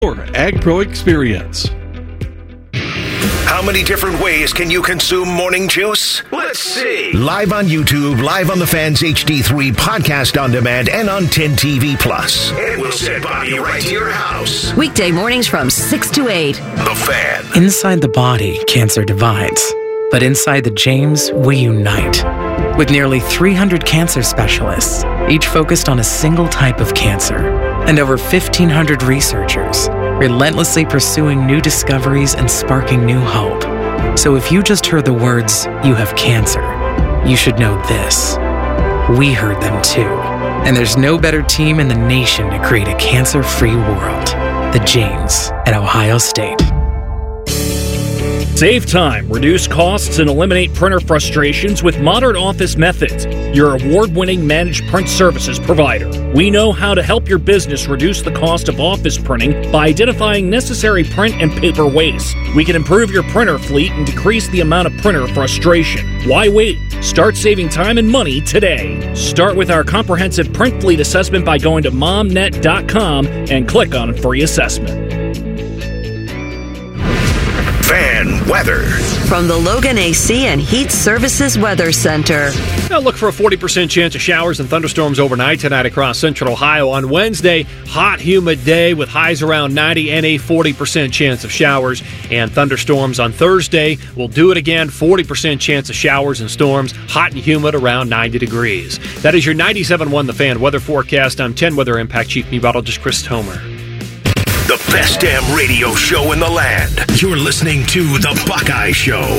or AgPro experience. How many different ways can you consume morning juice? Let's see. Live on YouTube, live on the Fans HD3, podcast on demand, and on 10 TV Plus. And we'll send Bobby right to your house. Weekday mornings from 6 to 8. The Fan. Inside the body, cancer divides. But inside the James, we unite. With nearly 300 cancer specialists, each focused on a single type of cancer, and over 1,500 researchers, relentlessly pursuing new discoveries and sparking new hope. So if you just heard the words, "you have cancer," you should know this. We heard them too. And there's no better team in the nation to create a cancer-free world. The James at Ohio State. Save time, reduce costs, and eliminate printer frustrations with Modern Office Methods, your award-winning managed print services provider. We know how to help your business reduce the cost of office printing by identifying necessary print and paper waste. We can improve your printer fleet and decrease the amount of printer frustration. Why wait? Start saving time and money today. Start with our comprehensive print fleet assessment by going to momnet.com and click on a free assessment. Fan weather. From the Logan AC and Heat Services Weather Center. Now look for a 40% chance of showers and thunderstorms overnight tonight across central Ohio. On Wednesday, hot, humid day with highs around 90 and a 40% chance of showers and thunderstorms. On Thursday, we'll do it again, 40% chance of showers and storms, hot and humid around 90 degrees. That is your 97.1 The Fan weather forecast. I'm 10 Weather Impact Chief Meteorologist Chris Tomer. The best damn radio show in the land. You're listening to The Buckeye Show. I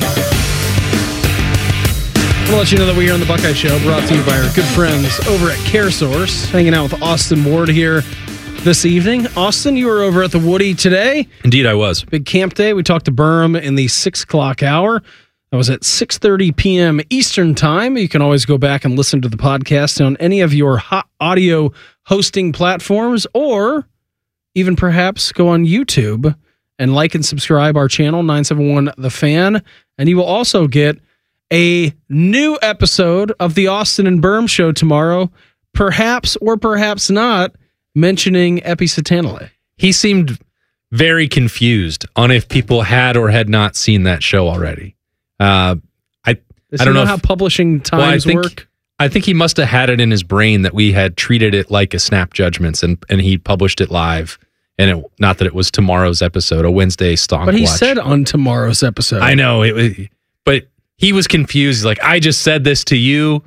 want to let you know that we are on The Buckeye Show, brought to you by our good friends over at CareSource. Hanging out with Austin Ward here this evening. Austin, you were over at the Woody today. Indeed, I was. Big camp day. We talked to Burham in the 6 o'clock hour. That was at 6:30 p.m. Eastern Time. You can always go back and listen to the podcast on any of your hot audio hosting platforms, or even perhaps go on YouTube and like and subscribe our channel, 971 The Fan. And you will also get a new episode of the Austin and Burham Show tomorrow, perhaps or perhaps not, mentioning Epicetanole. He seemed very confused on if people had or had not seen that show already. I don't know how publishing times work. I think he must have had it in his brain that we had treated it like a Snap Judgments, and he published it live. And not that it was tomorrow's episode, a Wednesday Stonk But he Watch. said on tomorrow's episode. I know, but he was confused. He's like, I just said this to you,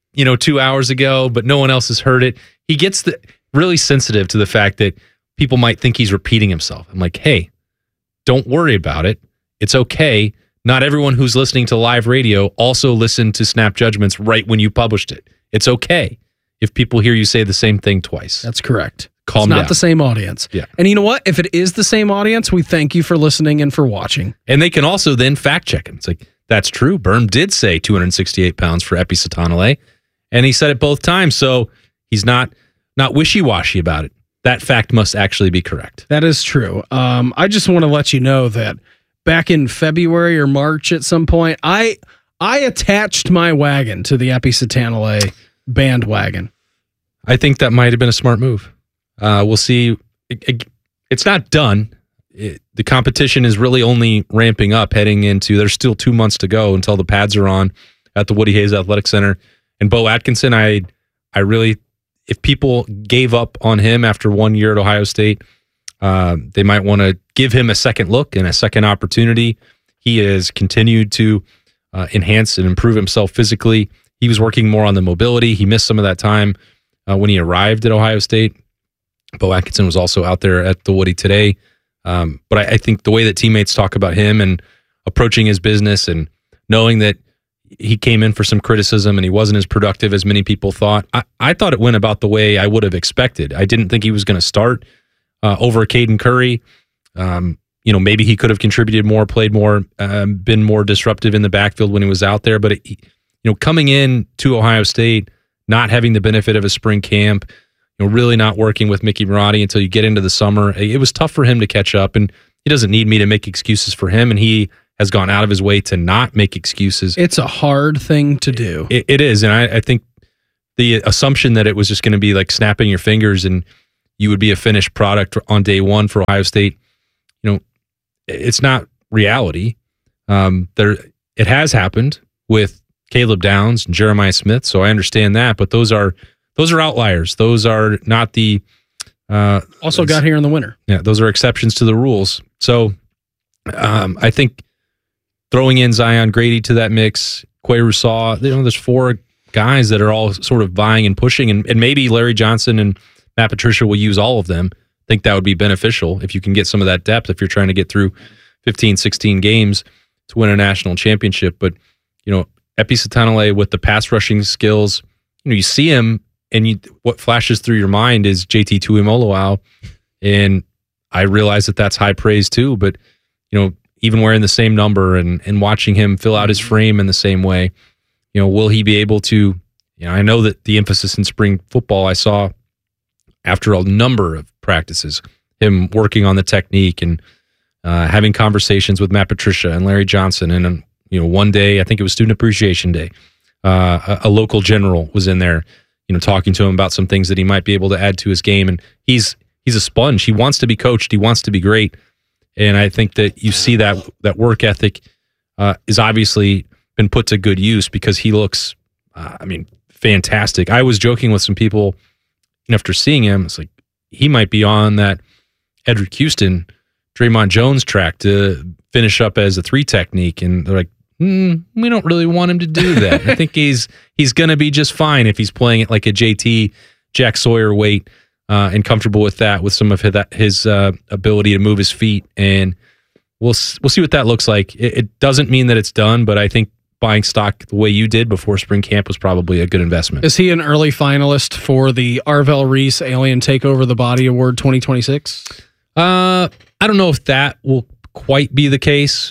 2 hours ago, but no one else has heard it. He gets really sensitive to the fact that people might think he's repeating himself. I'm like, hey, don't worry about it. It's okay. Not everyone who's listening to live radio also listened to Snap Judgments right when you published it. It's okay if people hear you say the same thing twice. That's correct. Calm down. It's not the same audience. Yeah. And you know what? If it is the same audience, we thank you for listening and for watching. And they can also then fact check him. It's like, that's true. Burham did say 268 pounds for Epicetanole, and he said it both times. So he's not wishy-washy about it. That fact must actually be correct. That is true. I just want to let you know that back in February or March at some point, I attached my wagon to the Epicetanole bandwagon. I think that might have been a smart move. We'll see. It's not done. The competition is really only ramping up heading into, there's still 2 months to go until the pads are on at the Woody Hayes Athletic Center. And Bo Atkinson, I really, if people gave up on him after 1 year at Ohio State, they might want to give him a second look and a second opportunity. He has continued to enhance and improve himself physically. He was working more on the mobility. He missed some of that time when he arrived at Ohio State. Bo Atkinson was also out there at the Woody today. But I think the way that teammates talk about him and approaching his business and knowing that he came in for some criticism and he wasn't as productive as many people thought, I thought it went about the way I would have expected. I didn't think he was going to start over Caden Curry. Maybe he could have contributed more, played more, been more disruptive in the backfield when he was out there. But, coming in to Ohio State, not having the benefit of a spring camp, really not working with Mickey Marotti until you get into the summer, it was tough for him to catch up. And he doesn't need me to make excuses for him. And he has gone out of his way to not make excuses. It's a hard thing to do. It is. And I think the assumption that it was just going to be like snapping your fingers and you would be a finished product on day one for Ohio State. It's not reality. It has happened with Caleb Downs and Jeremiah Smith, so I understand that. But those are outliers. Those are not the also got here in the winter. Yeah, those are exceptions to the rules. So I think throwing in Zion Grady to that mix, Quay Rousseau, there's 4 guys that are all sort of vying and pushing, and maybe Larry Johnson and Matt Patricia will use all of them. I think that would be beneficial if you can get some of that depth if you're trying to get through 15, 16 games to win a national championship. But, Epi Satanale with the pass rushing skills, you see him, and what flashes through your mind is JT Tuimoloau, and I realize that that's high praise too, but, even wearing the same number and watching him fill out his frame in the same way, will he be able to, I know that the emphasis in spring football I saw after a number of practices, him working on the technique and having conversations with Matt Patricia and Larry Johnson. And, one day, I think it was Student Appreciation Day, a local general was in there, talking to him about some things that he might be able to add to his game. And he's a sponge. He wants to be coached. He wants to be great. And I think that you see that work ethic is obviously been put to good use because he looks, fantastic. I was joking with some people after seeing him. It's like he might be on that Edric Houston, Draymond Jones track to finish up as a 3 technique. And they're like, we don't really want him to do that. I think he's going to be just fine if he's playing it like a JT, Jack Sawyer weight, and comfortable with that, with some of his ability to move his feet. And we'll see what that looks like. It doesn't mean that it's done, but I think buying stock the way you did before spring camp was probably a good investment. Is he an early finalist for the Arvell Reese Alien Takeover the Body Award 2026? I don't know if that will quite be the case.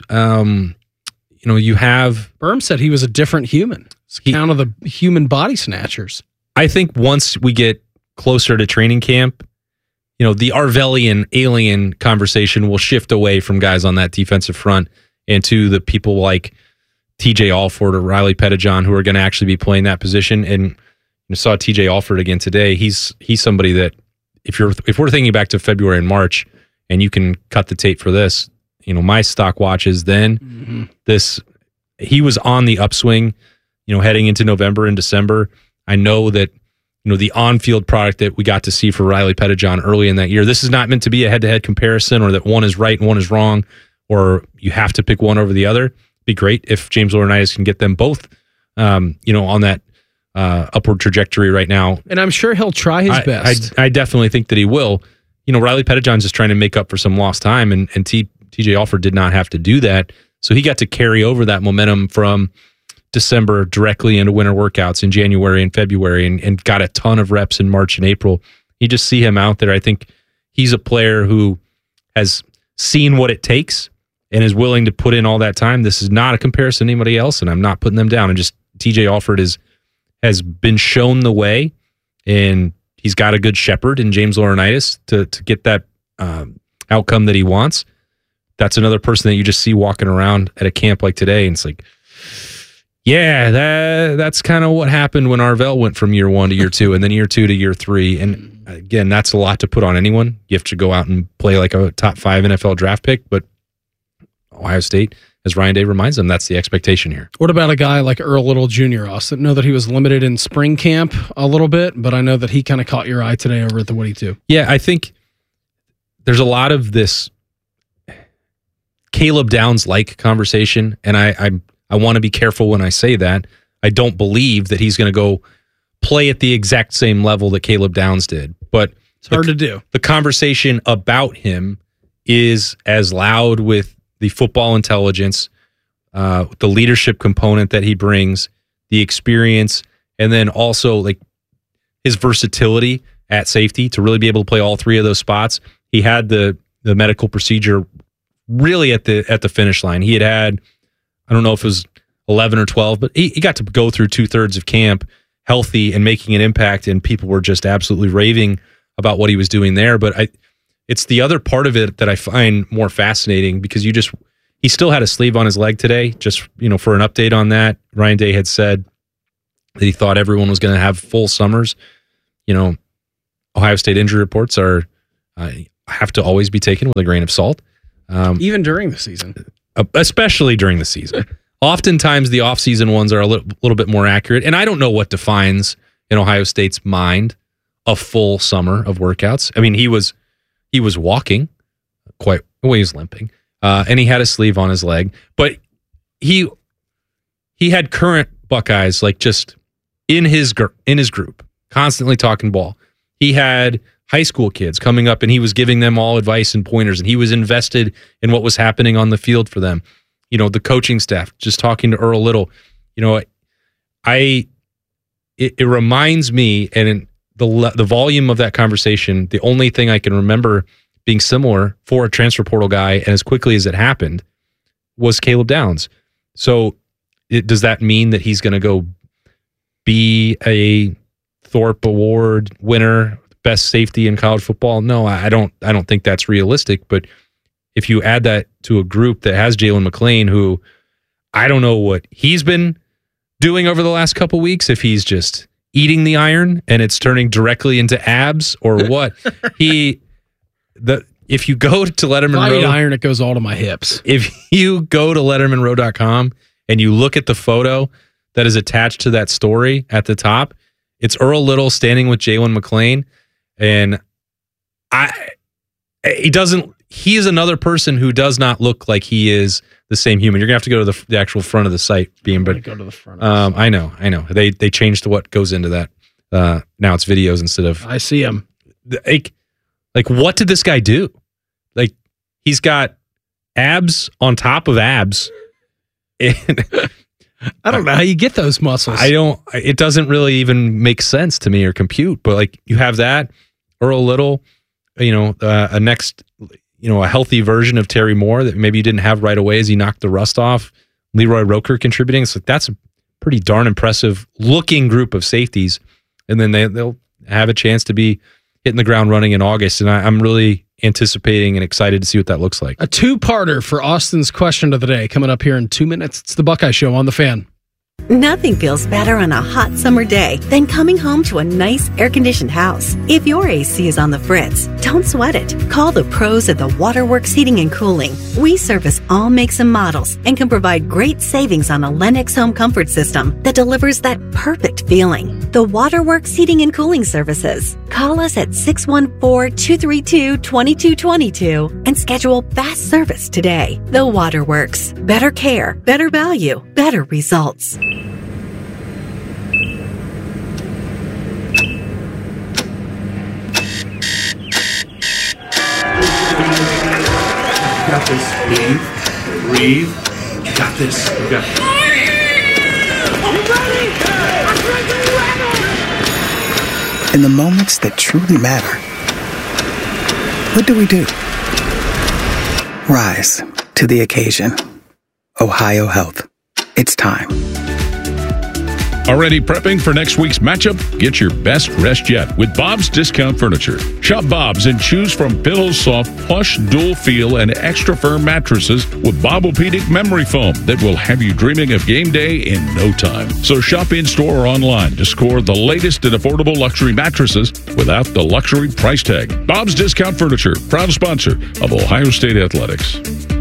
You have... Berm said he was a different human. It's count of the human body snatchers. I think once we get closer to training camp, the Arvellian alien conversation will shift away from guys on that defensive front and to the people like TJ Alford or Riley Pettijohn who are going to actually be playing that position. And you saw TJ Alford again today. He's somebody that if we're thinking back to February and March, and you can cut the tape for this, my stock watches then he was on the upswing, heading into November and December. I know that, the on-field product that we got to see for Riley Pettijohn early in that year, this is not meant to be a head-to-head comparison or that one is right and one is wrong, or you have to pick one over the other. It'd be great if James Laurinaitis can get them both, on that upward trajectory right now. And I'm sure he'll try his best. I definitely think that he will. Riley Pettijohn's just trying to make up for some lost time, and TJ Alford did not have to do that. So he got to carry over that momentum from December directly into winter workouts in January and February and got a ton of reps in March and April. You just see him out there. I think he's a player who has seen what it takes and is willing to put in all that time. This is not a comparison to anybody else, and I'm not putting them down. And just TJ Alford has been shown the way, and he's got a good shepherd in James Laurinaitis to get that outcome that he wants. That's another person that you just see walking around at a camp like today, and it's like, yeah, that's kind of what happened when Arvell went from year 1 to year 2, and then year 2 to year 3. And again, that's a lot to put on anyone. You have to go out and play like a top 5 NFL draft pick, but Ohio State, as Ryan Day reminds them, that's the expectation here. What about a guy like Earl Little Jr.? I know that he was limited in spring camp a little bit, but I know that he kind of caught your eye today over at the Woody too. Yeah, I think there's a lot of this Caleb Downs-like conversation, and I want to be careful when I say that. I don't believe that he's going to go play at the exact same level that Caleb Downs did, but it's hard to do. The conversation about him is as loud with the football intelligence, the leadership component that he brings, the experience, and then also like his versatility at safety to really be able to play all 3 of those spots. He had the medical procedure really at the finish line. He had I don't know if it was 11 or 12, but he got to go through 2/3 of camp healthy and making an impact, and people were just absolutely raving about what he was doing there. But it's the other part of it that I find more fascinating because he still had a sleeve on his leg today. Just, for an update on that, Ryan Day had said that he thought everyone was going to have full summers. Ohio State injury reports have to always be taken with a grain of salt. Even during the season. Especially during the season. Oftentimes, the off-season ones are a little bit more accurate. And I don't know what defines, in Ohio State's mind, a full summer of workouts. I mean, he was walking he was limping, and he had a sleeve on his leg. But he had current Buckeyes like just in his group, constantly talking ball. He had high school kids coming up, and he was giving them all advice and pointers, and he was invested in what was happening on the field for them. You know, the coaching staff, just talking to Earl Little. You know, it reminds me, and in the volume of that conversation, the only thing I can remember being similar for a transfer portal guy, and as quickly as it happened, was Caleb Downs. So does that mean that he's going to go be a Thorpe Award winner, best safety in college football? No, I don't think that's realistic. But if you add that to a group that has Jalen McLean, who I don't know what he's been doing over the last couple weeks, if he's just eating the iron and it's turning directly into abs or what. If you go to Letterman Row, iron, it goes all to my hips. If you go to LettermanRow.com and you look at the photo that is attached to that story at the top, it's Earl Little standing with Jalen McLean, and he is another person who does not look like he is the same human. You're gonna have to go to the actual front of the site, but go to the front. I know. They changed what goes into that. Now it's videos instead of. I see him. Like, what did this guy do? Like, he's got abs on top of abs. And I don't know how you get those muscles. It doesn't really even make sense to me or compute. But like, you have that Earl Little, a healthy version of Terry Moore that maybe you didn't have right away as he knocked the rust off. Leroy Roker contributing. It's like, that's a pretty darn impressive looking group of safeties. And then they'll have a chance to be hitting the ground running in August. And I'm really anticipating and excited to see what that looks like. A two-parter for Austin's question of the day coming up here in 2 minutes. It's the Buckeye Show on The Fan. Nothing feels better on a hot summer day than coming home to a nice air-conditioned house. If your AC is on the fritz, don't sweat it. Call the pros at the Waterworks Heating and Cooling. We service all makes and models and can provide great savings on a Lennox home comfort system that delivers that perfect feeling. The Waterworks Heating and Cooling Services. Call us at 614-232-2222 and schedule fast service today. The Waterworks. Better care, better value, better results. You got this. Breathe. You got this. You got this. In the moments that truly matter, what do? Rise to the occasion. Ohio Health. It's time. Already prepping for next week's matchup? Get your best rest yet with Bob's Discount Furniture. Shop Bob's and choose from pillows, soft, plush, dual feel, and extra firm mattresses with Bobopedic memory foam that will have you dreaming of game day in no time. So shop in-store or online to score the latest and affordable luxury mattresses without the luxury price tag. Bob's Discount Furniture, proud sponsor of Ohio State Athletics.